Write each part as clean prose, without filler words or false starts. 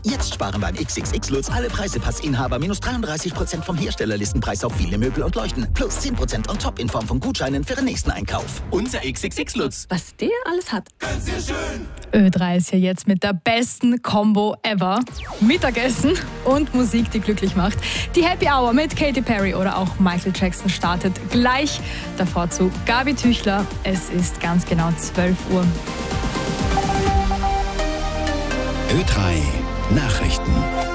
Jetzt sparen beim XXX Lutz alle Preisepassinhaber minus 33% vom Herstellerlistenpreis auf viele Möbel und Leuchten. Plus 10% on top in Form von Gutscheinen für den nächsten Einkauf. Unser XXX Lutz. Was der alles hat. Ganz sehr schön. Ö3 ist hier jetzt mit der besten Combo ever. Mittagessen und Musik, die glücklich macht. Die Happy Hour mit Katy Perry oder auch Michael Jackson startet gleich. Davor zu Gabi Tüchler. Es ist ganz genau 12 Uhr. Ö3 Nachrichten.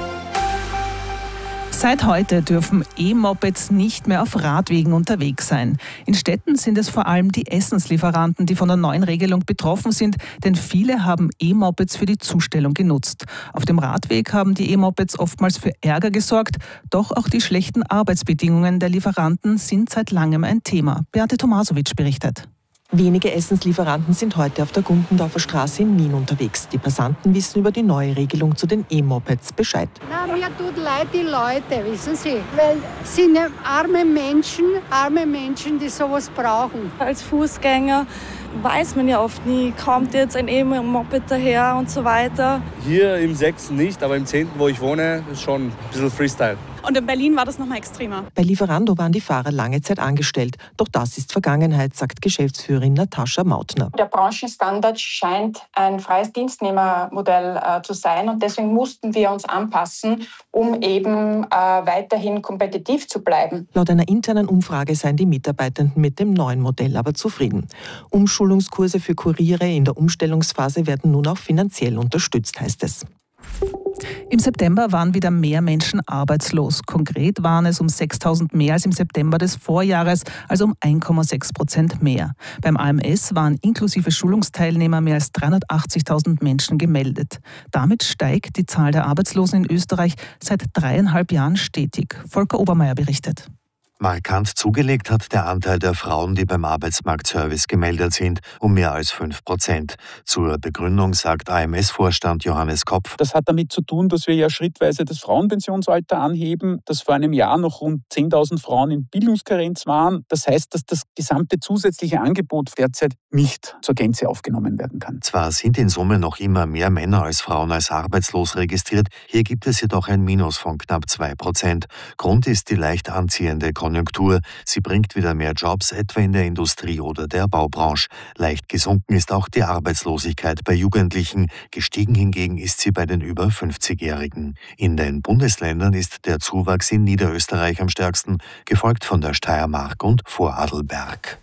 Seit heute dürfen E-Mopeds nicht mehr auf Radwegen unterwegs sein. In Städten sind es vor allem die Essenslieferanten, die von der neuen Regelung betroffen sind, denn viele haben E-Mopeds für die Zustellung genutzt. Auf dem Radweg haben die E-Mopeds oftmals für Ärger gesorgt, doch auch die schlechten Arbeitsbedingungen der Lieferanten sind seit langem ein Thema. Beate Tomasovic berichtet. Wenige Essenslieferanten sind heute auf der Gumpendorfer Straße in Wien unterwegs. Die Passanten wissen über die neue Regelung zu den E-Mopeds Bescheid. Na, mir tut leid die Leute, wissen Sie, weil es sind ja arme Menschen, die sowas brauchen. Als Fußgänger weiß man ja oft nie, kommt jetzt ein E-Moped daher und so weiter. Hier im 6. nicht, aber im 10., wo ich wohne, ist schon ein bisschen Freestyle. Und in Berlin war das noch mal extremer. Bei Lieferando waren die Fahrer lange Zeit angestellt. Doch das ist Vergangenheit, sagt Geschäftsführerin Natascha Mautner. Der Branchenstandard scheint ein freies Dienstnehmermodell zu sein. Und deswegen mussten wir uns anpassen, um eben weiterhin kompetitiv zu bleiben. Laut einer internen Umfrage seien die Mitarbeitenden mit dem neuen Modell aber zufrieden. Umschulungskurse für Kuriere in der Umstellungsphase werden nun auch finanziell unterstützt, heißt es. Im September waren wieder mehr Menschen arbeitslos. Konkret waren es um 6.000 mehr als im September des Vorjahres, also um 1,6% mehr. Beim AMS waren inklusive Schulungsteilnehmer mehr als 380.000 Menschen gemeldet. Damit steigt die Zahl der Arbeitslosen in Österreich seit 3,5 Jahren stetig. Volker Obermeier berichtet. Markant zugelegt hat der Anteil der Frauen, die beim Arbeitsmarktservice gemeldet sind, um mehr als 5%. Zur Begründung sagt AMS-Vorstand Johannes Kopf: Das hat damit zu tun, dass wir ja schrittweise das Frauenpensionsalter anheben, dass vor einem Jahr noch rund 10.000 Frauen in Bildungskarenz waren. Das heißt, dass das gesamte zusätzliche Angebot derzeit nicht zur Gänze aufgenommen werden kann. Zwar sind in Summe noch immer mehr Männer als Frauen als arbeitslos registriert, hier gibt es jedoch ein Minus von knapp 2%. Grund ist die leicht anziehende Konjunktur. Sie bringt wieder mehr Jobs, etwa in der Industrie oder der Baubranche. Leicht gesunken ist auch die Arbeitslosigkeit bei Jugendlichen. Gestiegen hingegen ist sie bei den über 50-Jährigen. In den Bundesländern ist der Zuwachs in Niederösterreich am stärksten, gefolgt von der Steiermark und Vorarlberg.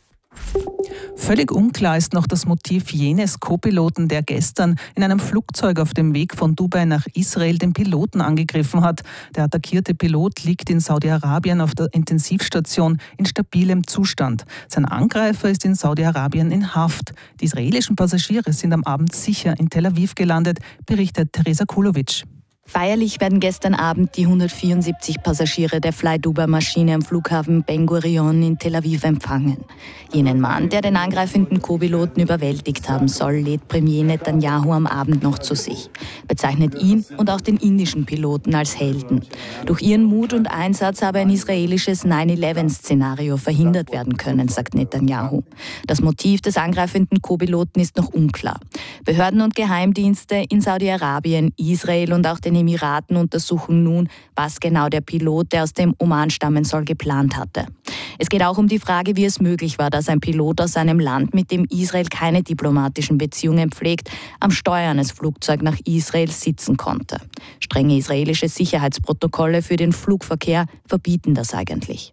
Völlig unklar ist noch das Motiv jenes Co-Piloten, der gestern in einem Flugzeug auf dem Weg von Dubai nach Israel den Piloten angegriffen hat. Der attackierte Pilot liegt in Saudi-Arabien auf der Intensivstation in stabilem Zustand. Sein Angreifer ist in Saudi-Arabien in Haft. Die israelischen Passagiere sind am Abend sicher in Tel Aviv gelandet, berichtet Teresa Kulovic. Feierlich werden gestern Abend die 174 Passagiere der Fly-Dubai-Maschine am Flughafen Ben Gurion in Tel Aviv empfangen. Jenen Mann, der den angreifenden Co-Piloten überwältigt haben soll, lädt Premier Netanyahu am Abend noch zu sich, bezeichnet ihn und auch den indischen Piloten als Helden. Durch ihren Mut und Einsatz habe ein israelisches 9/11-Szenario verhindert werden können, sagt Netanyahu. Das Motiv des angreifenden Co-Piloten ist noch unklar. Behörden und Geheimdienste in Saudi-Arabien, Israel und auch den Emiraten untersuchen nun, was genau der Pilot, der aus dem Oman stammen soll, geplant hatte. Es geht auch um die Frage, wie es möglich war, dass ein Pilot aus einem Land, mit dem Israel keine diplomatischen Beziehungen pflegt, am Steuer eines Flugzeugs nach Israel sitzen konnte. Strenge israelische Sicherheitsprotokolle für den Flugverkehr verbieten das eigentlich.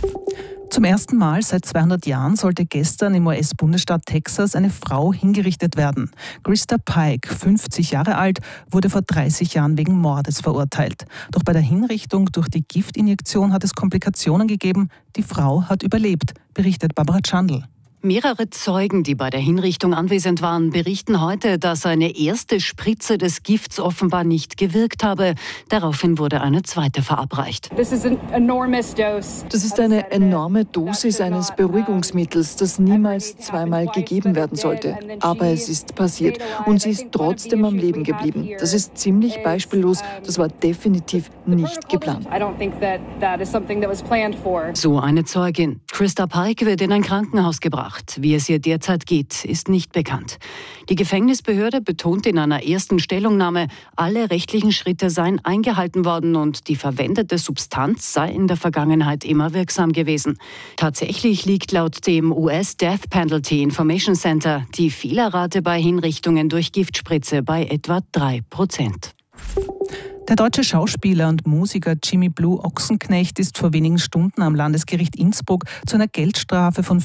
Zum ersten Mal seit 200 Jahren sollte gestern im US-Bundesstaat Texas eine Frau hingerichtet werden. Krista Pike, 50 Jahre alt, wurde vor 30 Jahren wegen Mordes verurteilt. Doch bei der Hinrichtung durch die Giftinjektion hat es Komplikationen gegeben. Die Frau hat überlebt, berichtet Barbara Chandl. Mehrere Zeugen, die bei der Hinrichtung anwesend waren, berichten heute, dass eine erste Spritze des Gifts offenbar nicht gewirkt habe. Daraufhin wurde eine zweite verabreicht. Das ist eine enorme Dosis eines Beruhigungsmittels, das niemals zweimal gegeben werden sollte. Aber es ist passiert und sie ist trotzdem am Leben geblieben. Das ist ziemlich beispiellos. Das war definitiv nicht geplant. So eine Zeugin. Krista Pike wird in ein Krankenhaus gebracht. gemacht. Wie es ihr derzeit geht, ist nicht bekannt. Die Gefängnisbehörde betont in einer ersten Stellungnahme, alle rechtlichen Schritte seien eingehalten worden und die verwendete Substanz sei in der Vergangenheit immer wirksam gewesen. Tatsächlich liegt laut dem US Death Penalty Information Center die Fehlerrate bei Hinrichtungen durch Giftspritze bei etwa 3%. Der deutsche Schauspieler und Musiker Jimmy Blue Ochsenknecht ist vor wenigen Stunden am Landesgericht Innsbruck zu einer Geldstrafe von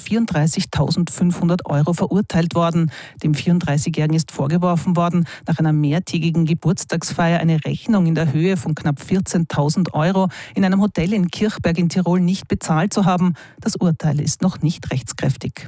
34.500 € verurteilt worden. Dem 34-Jährigen ist vorgeworfen worden, nach einer mehrtägigen Geburtstagsfeier eine Rechnung in der Höhe von knapp 14.000 € in einem Hotel in Kirchberg in Tirol nicht bezahlt zu haben. Das Urteil ist noch nicht rechtskräftig.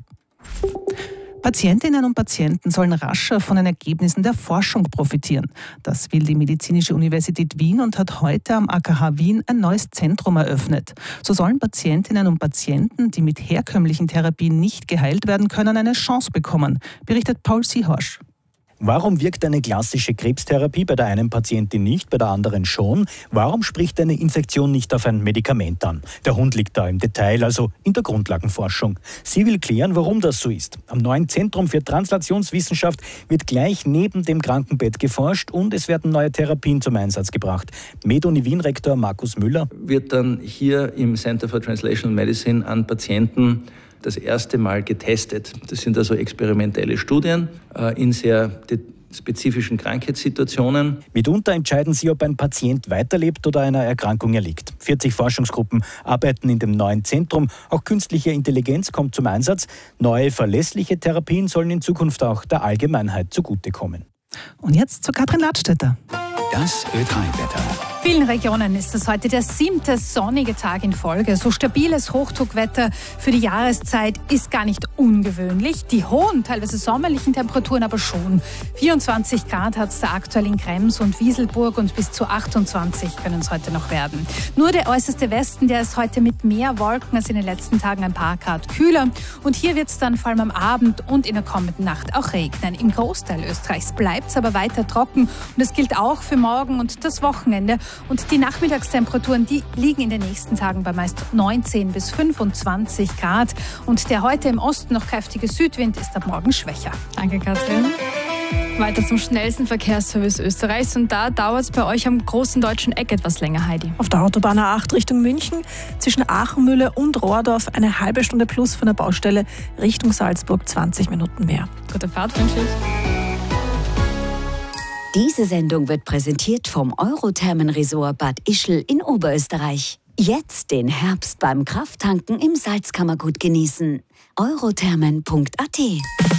Patientinnen und Patienten sollen rascher von den Ergebnissen der Forschung profitieren. Das will die Medizinische Universität Wien und hat heute am AKH Wien ein neues Zentrum eröffnet. So sollen Patientinnen und Patienten, die mit herkömmlichen Therapien nicht geheilt werden können, eine Chance bekommen, berichtet Paul Seehorsch. Warum wirkt eine klassische Krebstherapie bei der einen Patientin nicht, bei der anderen schon? Warum spricht eine Infektion nicht auf ein Medikament an? Der Hund liegt da im Detail, also in der Grundlagenforschung. Sie will klären, warum das so ist. Am neuen Zentrum für Translationswissenschaft wird gleich neben dem Krankenbett geforscht und es werden neue Therapien zum Einsatz gebracht. MedUni Wien-Rektor Markus Müller. Wird dann hier im Center for Translational Medicine an Patienten das erste Mal getestet. Das sind also experimentelle Studien in sehr spezifischen Krankheitssituationen. Mitunter entscheiden sie, ob ein Patient weiterlebt oder einer Erkrankung erliegt. 40 Forschungsgruppen arbeiten in dem neuen Zentrum. Auch künstliche Intelligenz kommt zum Einsatz. Neue, verlässliche Therapien sollen in Zukunft auch der Allgemeinheit zugutekommen. Und jetzt zu Katrin Ladstätter. Das Ö3-Wetter. In vielen Regionen ist es heute der 7. sonnige Tag in Folge. So stabiles Hochdruckwetter für die Jahreszeit ist gar nicht ungewöhnlich. Die hohen, teilweise sommerlichen Temperaturen aber schon. 24 Grad hat es da aktuell in Krems und Wieselburg und bis zu 28 können es heute noch werden. Nur der äußerste Westen, der ist heute mit mehr Wolken als in den letzten Tagen ein paar Grad kühler. Und hier wird es dann vor allem am Abend und in der kommenden Nacht auch regnen. Im Großteil Österreichs bleibt es aber weiter trocken und es gilt auch für morgen und das Wochenende. Und die Nachmittagstemperaturen, die liegen in den nächsten Tagen bei meist 19 bis 25 Grad. Und der heute im Osten noch kräftige Südwind ist ab morgen schwächer. Danke, Katrin. Weiter zum schnellsten Verkehrsservice Österreichs. Und da dauert es bei euch am großen deutschen Eck etwas länger, Heidi. Auf der Autobahn A8 Richtung München, zwischen Achenmühle und Rohrdorf eine halbe Stunde plus von der Baustelle, Richtung Salzburg 20 Minuten mehr. Gute Fahrt wünsche ich. Diese Sendung wird präsentiert vom Eurothermen-Resort Bad Ischl in Oberösterreich. Jetzt den Herbst beim Krafttanken im Salzkammergut genießen. eurothermen.at